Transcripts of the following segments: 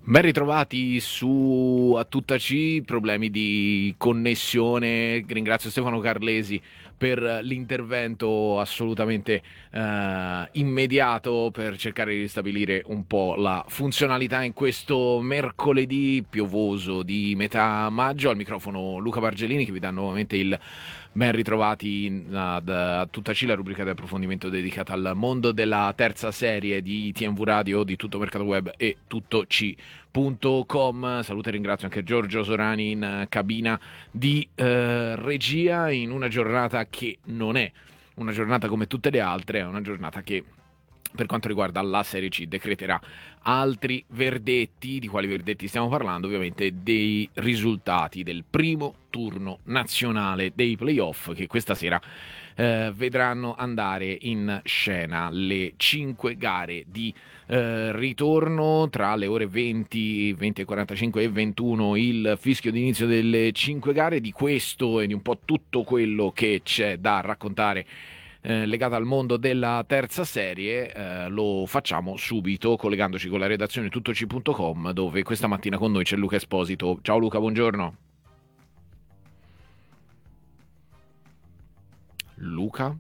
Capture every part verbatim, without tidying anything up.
Ben ritrovati su A Tutta C, problemi di connessione. Ringrazio Stefano Carlesi per l'intervento assolutamente eh, immediato per cercare di ristabilire un po' la funzionalità in questo mercoledì piovoso di metà maggio. Al microfono Luca Bargelini che vi dà nuovamente il ben ritrovati ad A Tutta C, la rubrica di approfondimento dedicata al mondo della terza serie di T M V Radio, di Tutto Mercato Web e Tutto C punto com. Saluto e ringrazio anche Giorgio Sorani in cabina di eh, regia, in una giornata che non è una giornata come tutte le altre, è una giornata che per quanto riguarda la Serie C decreterà altri verdetti. Di quali verdetti stiamo parlando? Ovviamente dei risultati del primo turno nazionale dei playoff, che questa sera eh, vedranno andare in scena le cinque gare di eh, ritorno. Tra le ore venti, venti e quarantacinque e ventuno il fischio d'inizio delle cinque gare. Di questo e di un po' tutto quello che c'è da raccontare Eh, legata al mondo della terza serie, eh, lo facciamo subito collegandoci con la redazione tutto c punto com, dove questa mattina con noi c'è Luca Esposito. Ciao Luca, buongiorno. Luca?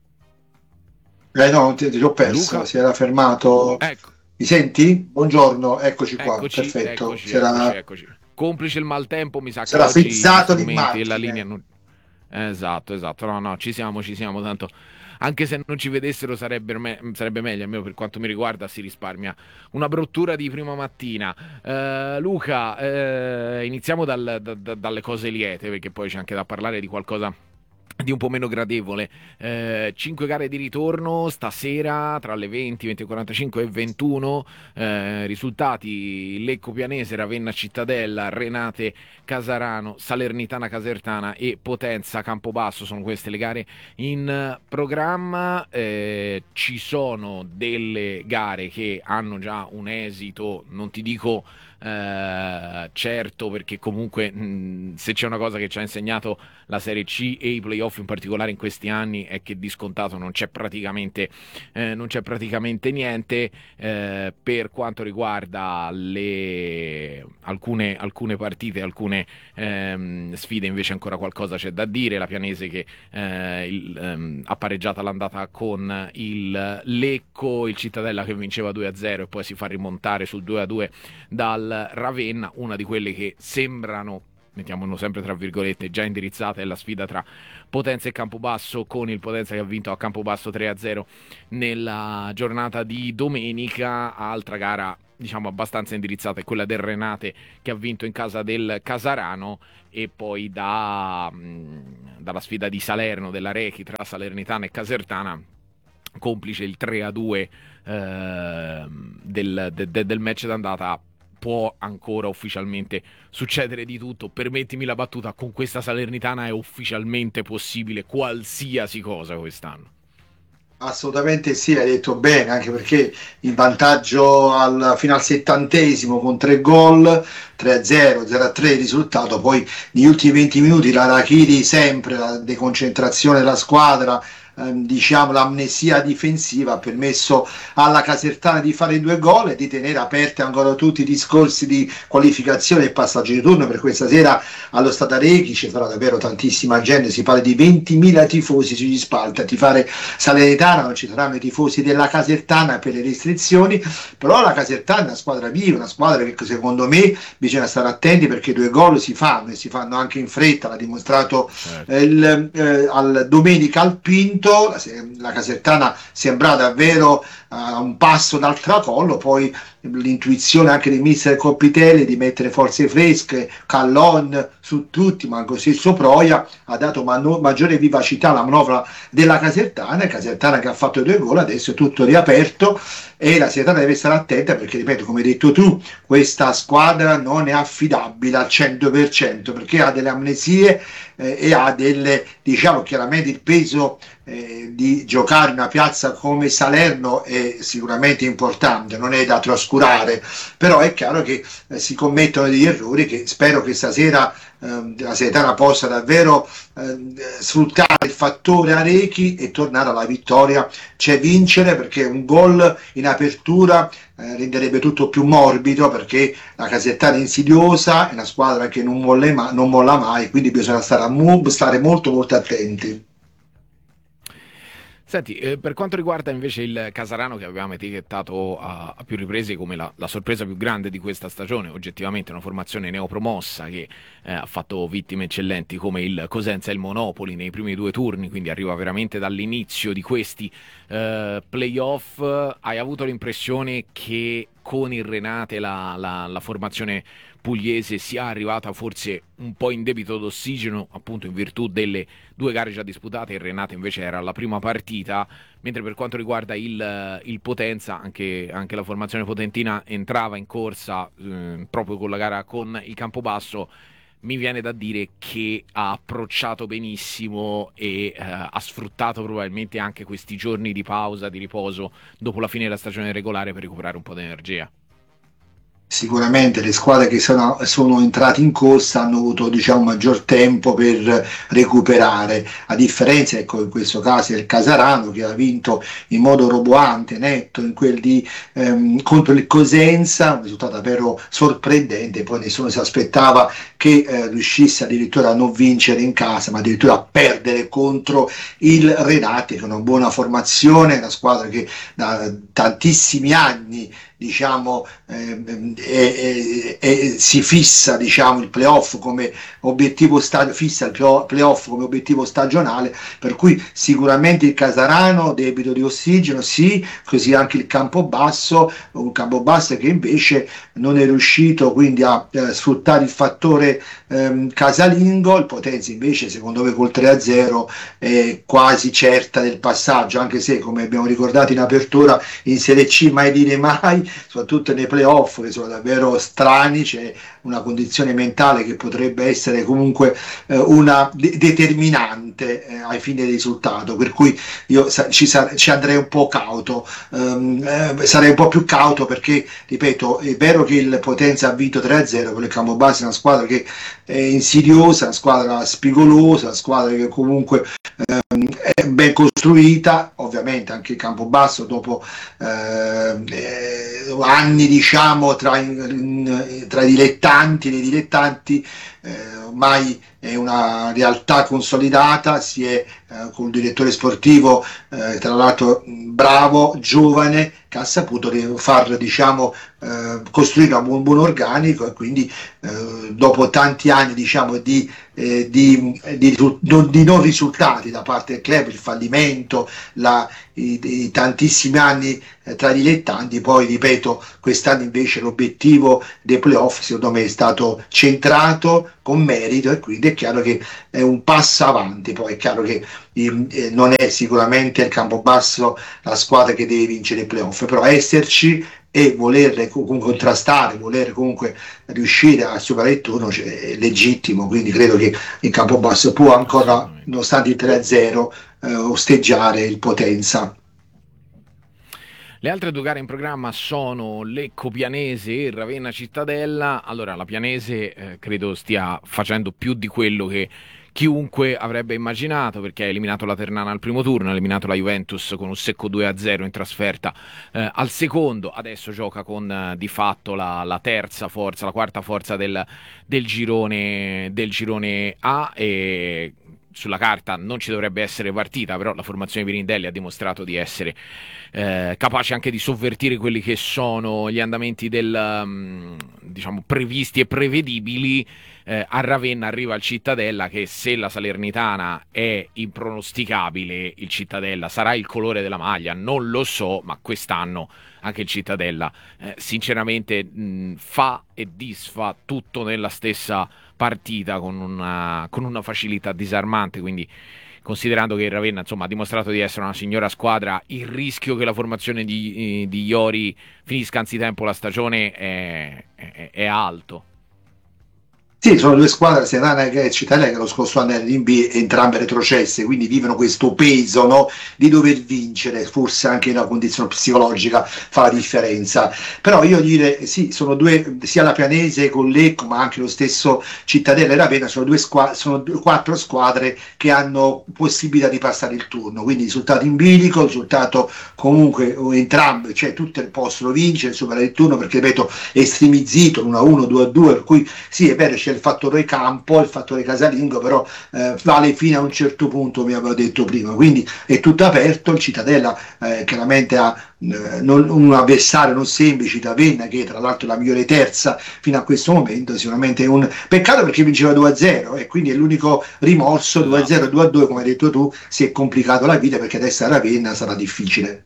Eh no, ti, ti ho perso, Luca? si era fermato. Ecco. Mi senti? Buongiorno, eccoci qua, Eccoci, perfetto. eccoci, Si era, eccoci, eccoci. Complice il maltempo, mi sa si che era oggi gli frizzato strumenti e la l'immagine. linea non... Esatto, esatto, no, no, ci siamo, ci siamo, tanto anche se non ci vedessero sarebbe, me- sarebbe meglio, almeno per quanto mi riguarda si risparmia una bruttura di prima mattina. Eh, Luca, eh, iniziamo dal- da- da- dalle cose liete, perché poi c'è anche da parlare di qualcosa di un po' meno gradevole. Eh, cinque gare di ritorno stasera tra le venti, venti e quarantacinque e ventuno. Eh, risultati: Lecco Pianese, Ravenna Cittadella, Renate Casarano, Salernitana Casertana e Potenza Campobasso. Sono queste le gare in programma. Eh, ci sono delle gare che hanno già un esito, non ti dico eh, certo, perché comunque mh, se c'è una cosa che ci ha insegnato la Serie C e i playoff in particolare in questi anni è che di scontato non c'è praticamente eh, non c'è praticamente niente. Eh, per quanto riguarda le alcune, alcune partite, alcune ehm, sfide invece ancora qualcosa c'è da dire. La Pianese che eh, il, ehm, ha pareggiato all'andata con il Lecco, il Cittadella che vinceva due a zero e poi si fa rimontare sul due a due dal Ravenna. Una di quelle che sembrano, mettiamolo sempre tra virgolette, già indirizzata è la sfida tra Potenza e Campobasso, con il Potenza che ha vinto a Campobasso tre a zero nella giornata di domenica. Altra gara diciamo abbastanza indirizzata è quella del Renate che ha vinto in casa del Casarano, e poi da, mh, dalla sfida di Salerno, della Rechi tra Salernitana e Casertana, complice il tre a due eh, del, de, de, del match d'andata. Può ancora ufficialmente succedere di tutto. Permettimi la battuta, con questa Salernitana è ufficialmente possibile qualsiasi cosa quest'anno. Assolutamente sì, hai detto bene, anche perché il vantaggio al, fino al settantesimo con tre gol, tre a zero, zero a tre il risultato, poi negli ultimi venti minuti la Rachiri sempre, la deconcentrazione della squadra, ehm, diciamo l'amnesia difensiva ha permesso alla Casertana di fare due gol e di tenere aperte ancora tutti i discorsi di qualificazione e passaggio di turno per questa sera allo Stade Arechi. Ci sarà davvero tantissima gente, si parla di ventimila tifosi sugli spalti a tifare Salernitana. Non ci saranno i tifosi della Casertana per le restrizioni, però la Casertana è una squadra viva, una squadra che secondo me bisogna stare attenti, perché due gol si fanno e si fanno anche in fretta, l'ha dimostrato Certo. eh, il, eh, al domenica al Pinto. La, la Casertana sembra davvero a uh, un passo dal tracollo, poi l'intuizione anche di mister Coppitelli di mettere forze fresche, Callon su tutti, ma anche stesso Proia ha dato man- maggiore vivacità alla manovra della Casertana. Casertana che ha fatto due gol, adesso è tutto riaperto e la Casertana deve stare attenta, perché ripeto, come hai detto tu, questa squadra non è affidabile al cento per cento, perché ha delle amnesie eh, e ha delle, diciamo chiaramente, il peso eh, di giocare in una piazza come Salerno e è sicuramente importante, non è da trascurare, però è chiaro che eh, si commettono degli errori che spero che stasera eh, la Salernitana possa davvero eh, sfruttare il fattore Arechi e tornare alla vittoria, cioè vincere, perché un gol in apertura eh, renderebbe tutto più morbido, perché la Casertana è insidiosa, è una squadra che non, molle ma- non molla mai, quindi bisogna stare, a mu- stare molto molto attenti. Senti, eh, per quanto riguarda invece il Casarano, che avevamo etichettato a, a più riprese come la, la sorpresa più grande di questa stagione, oggettivamente una formazione neopromossa che eh, ha fatto vittime eccellenti come il Cosenza e il Monopoli nei primi due turni, quindi arriva veramente dall'inizio di questi eh, playoff. Hai avuto l'impressione che con il Renate la, la, la formazione pugliese sia arrivata forse un po' in debito d'ossigeno, appunto in virtù delle due gare già disputate? Il Renate invece era la prima partita, mentre per quanto riguarda il, il Potenza, anche, anche la formazione potentina entrava in corsa eh, proprio con la gara con il Campobasso. Mi viene da dire che ha approcciato benissimo e eh, ha sfruttato probabilmente anche questi giorni di pausa, di riposo dopo la fine della stagione regolare per recuperare un po' di energia. Sicuramente le squadre che sono, sono entrate in corsa hanno avuto, diciamo, maggior tempo per recuperare, a differenza, ecco, in questo caso del Casarano, che ha vinto in modo roboante, netto, in quel di, ehm, contro il Cosenza, un risultato davvero sorprendente. Poi nessuno si aspettava che eh, riuscisse addirittura a non vincere in casa, ma addirittura a perdere contro il Renate, che è una buona formazione, una squadra che da tantissimi anni, diciamo, eh, e, e, e si fissa, diciamo, il playoff come obiettivo stag- fissa il playoff come obiettivo stagionale, per cui sicuramente il Casarano debito di ossigeno, sì, così anche il Campobasso, un Campobasso che invece non è riuscito quindi a eh, sfruttare il fattore ehm, casalingo. Il Potenza invece secondo me col tre a zero è quasi certa del passaggio, anche se, come abbiamo ricordato in apertura, in Serie C mai dire mai, soprattutto nei playoff che sono davvero strani, c'è una condizione mentale che potrebbe essere comunque eh, una de- determinante eh, ai fini del risultato, per cui io sa- ci, sa- ci andrei un po' cauto, um, eh, sarei un po' più cauto, perché ripeto, è vero che il Potenza ha vinto tre a zero, con il Campobasso è una squadra che è insidiosa, una squadra spigolosa, una squadra che comunque ehm, è ben costruita, ovviamente anche il Campobasso dopo eh, eh, anni, diciamo, tra, in, tra i dilettanti, nei dilettanti, eh, ormai è una realtà consolidata, si è eh, con un direttore sportivo eh, tra l'altro bravo, giovane, che ha saputo far, diciamo, eh, costruire un buon, buon organico, e quindi eh, dopo tanti anni, diciamo, di, eh, di, di, di non risultati da parte del club, il fallimento, la, i, i tantissimi anni eh, tra i dilettanti, poi ripeto, quest'anno invece l'obiettivo dei playoff secondo me è stato centrato con merito, e quindi è chiaro che è un passo avanti. Poi è chiaro che eh, non è sicuramente il Campobasso la squadra che deve vincere i playoff, però esserci e voler comunque contrastare, voler comunque riuscire a superare il turno, cioè, è legittimo, quindi credo che il Campobasso può ancora, Assolutamente. nonostante il tre a zero, eh, osteggiare il Potenza. Le altre due gare in programma sono Lecco Pianese e Ravenna Cittadella. Allora, la Pianese eh, credo stia facendo più di quello che chiunque avrebbe immaginato, perché ha eliminato la Ternana al primo turno, ha eliminato la Juventus con un secco due a zero in trasferta eh, al secondo. Adesso gioca con eh, di fatto la, la terza forza, la quarta forza del, del girone, del girone A, e sulla carta non ci dovrebbe essere partita, però la formazione Pirindelli ha dimostrato di essere eh, capace anche di sovvertire quelli che sono gli andamenti del, um, diciamo, previsti e prevedibili. Eh, a Ravenna arriva il Cittadella, che se la Salernitana è impronosticabile, il Cittadella sarà il colore della maglia, non lo so, ma quest'anno anche il Cittadella eh, sinceramente mh, fa e disfa tutto nella stessa partita con una, con una facilità disarmante, quindi considerando che il Ravenna insomma ha dimostrato di essere una signora squadra, il rischio che la formazione di, di Iori finisca anzitempo la stagione è, è, è alto. Sì, sono due squadre, Serana e Cittadella, che lo scorso anno erano in B, entrambe retrocesse, quindi vivono questo peso, no, di dover vincere, forse anche in una condizione psicologica fa la differenza. Però io dire, sì, sono due, sia la Pianese con Lecco, ma anche lo stesso Cittadella e Ravenna, sono, due squa- sono due- quattro squadre che hanno possibilità di passare il turno, quindi risultato in bilico, risultato comunque o entrambe, cioè tutte possono vincere, superare il turno, perché ripeto, estremizzito, uno a uno, due a due, per cui sì, è vero, c'è il fattore campo, il fattore casalingo, però eh, vale fino a un certo punto, mi avevo detto prima, quindi è tutto aperto. Il Cittadella eh, chiaramente ha eh, non, un avversario non semplice, Ravenna, che tra l'altro è la migliore terza fino a questo momento, sicuramente è un peccato perché vinceva due a zero e quindi è l'unico rimorso. due a zero, Esatto. due a due, come hai detto tu, si è complicato la vita perché adesso a Ravenna sarà difficile.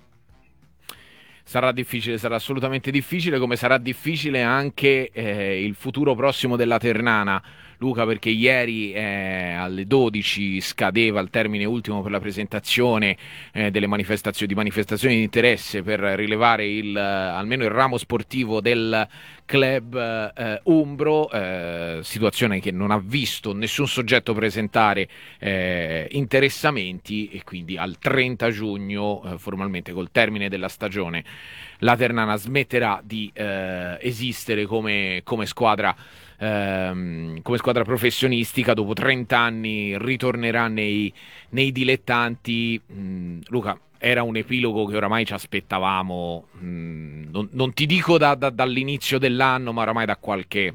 Sarà difficile, sarà assolutamente difficile, come sarà difficile anche eh, il futuro prossimo della Ternana, Luca, perché ieri eh, alle dodici scadeva il termine ultimo per la presentazione eh, delle manifestazioni, di manifestazioni di interesse per rilevare il, eh, almeno il ramo sportivo del club eh, Umbro, eh, situazione che non ha visto nessun soggetto presentare eh, interessamenti, e quindi al trenta giugno, eh, formalmente col termine della stagione, la Ternana smetterà di eh, esistere come, come squadra ehm, come squadra professionistica. Dopo trenta anni ritornerà nei, nei dilettanti. Mh, Luca, era un epilogo che oramai ci aspettavamo, mh, non, non ti dico da, da, dall'inizio dell'anno, ma oramai da qualche,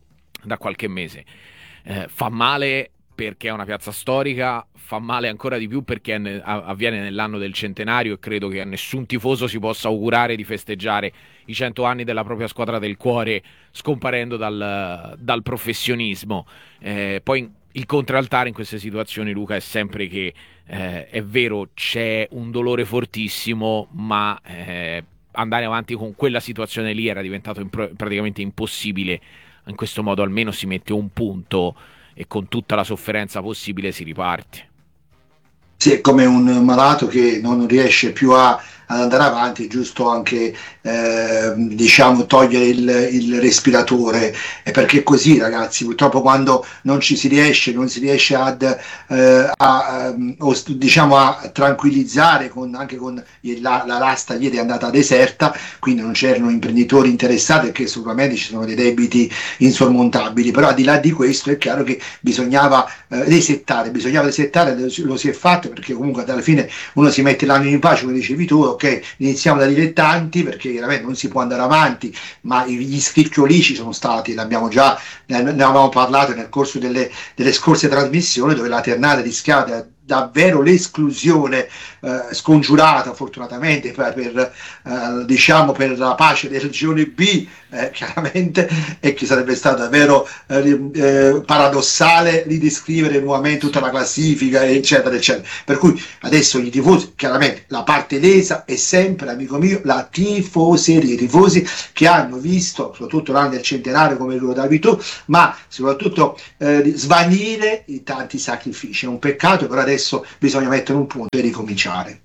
da qualche mese. Eh, fa male perché è una piazza storica, fa male ancora di più perché ne- avviene nell'anno del centenario, e credo che a nessun tifoso si possa augurare di festeggiare i cento anni della propria squadra del cuore scomparendo dal, dal professionismo. Eh, poi il contraltare in queste situazioni, Luca, è sempre che eh, è vero, c'è un dolore fortissimo, ma eh, andare avanti con quella situazione lì era diventato impro- praticamente impossibile. In questo modo almeno si mette un punto e con tutta la sofferenza possibile si riparte. Sì, è come un malato che non riesce più a, ad andare avanti, è giusto anche eh, diciamo togliere il, il respiratore, eh, perché così ragazzi, purtroppo quando non ci si riesce, non si riesce ad, eh, a, ehm, os- diciamo a tranquillizzare con, anche con il- la, la l'asta ieri è andata deserta, quindi non c'erano imprenditori interessati perché sicuramente ci sono dei debiti insormontabili, però al di là di questo è chiaro che bisognava eh, resettare, bisognava resettare, lo si è fatto perché comunque alla fine uno si mette l'animo in pace, come dicevi tu, ok, iniziamo da dilettanti perché chiaramente non si può andare avanti, ma gli scricchioli ci sono stati, l'abbiamo già, ne avevamo parlato nel corso delle, delle scorse trasmissioni, dove la Ternana rischiava davvero l'esclusione eh, scongiurata fortunatamente per, per eh, diciamo per la pace del girone B, eh, chiaramente, e che sarebbe stato davvero eh, eh, paradossale ridescrivere nuovamente tutta Sì. la classifica eccetera eccetera, per cui adesso i tifosi, chiaramente la parte lesa è sempre, amico mio, la tifoseria, i tifosi che hanno visto soprattutto l'anno del centenario come lo davi tu, ma soprattutto eh, svanire i tanti sacrifici. È un peccato, però adesso bisogna mettere un punto e ricominciare.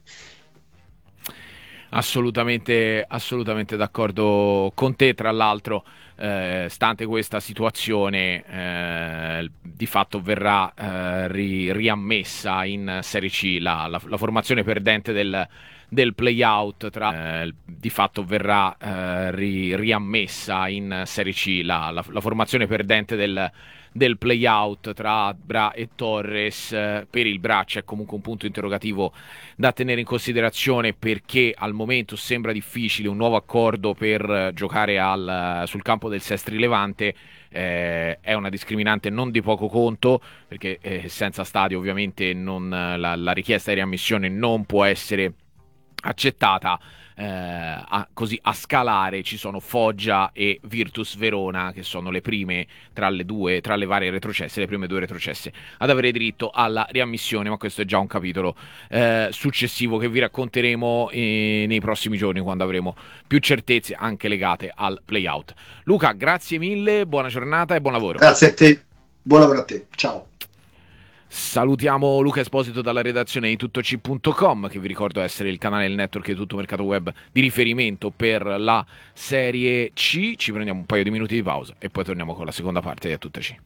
Assolutamente, assolutamente d'accordo con te. Tra l'altro, eh, stante questa situazione, eh, di fatto verrà eh, ri- riammessa in Serie C la, la- la formazione perdente del, del play-out. Tra, eh, di fatto verrà eh, ri- riammessa in Serie C la, la- la formazione perdente del, del play-out tra Bra e Torres. Eh, per il Bra c'è comunque un punto interrogativo da tenere in considerazione, perché al momento sembra difficile un nuovo accordo per eh, giocare al, sul campo del Sestri Levante. Eh, è una discriminante non di poco conto, perché eh, senza stadio ovviamente non, la, la richiesta di riammissione non può essere accettata. Eh, a, così a scalare ci sono Foggia e Virtus Verona, che sono le prime tra le due, tra le varie retrocesse, le prime due retrocesse ad avere diritto alla riammissione, ma questo è già un capitolo eh, successivo che vi racconteremo eh, nei prossimi giorni, quando avremo più certezze anche legate al playout. Luca, grazie mille, buona giornata e buon lavoro. Grazie a te, buon lavoro a te, ciao. Salutiamo Luca Esposito dalla redazione di tuttoc punto com, che vi ricordo essere il canale del network di tutto mercato web di riferimento per la Serie C. Ci prendiamo un paio di minuti di pausa e poi torniamo con la seconda parte di A Tutta C.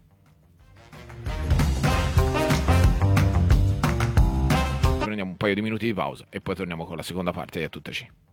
Prendiamo un paio di minuti di pausa e poi torniamo con la seconda parte di A Tutta C.